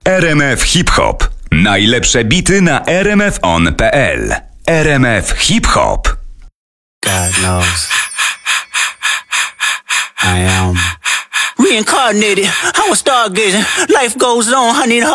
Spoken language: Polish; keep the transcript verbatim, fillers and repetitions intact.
R M F Hip Hop. Najlepsze bity na r m f on kropka p l. R M F Hip Hop. God knows I am reincarnated. I was stargazing. Life goes on. I need a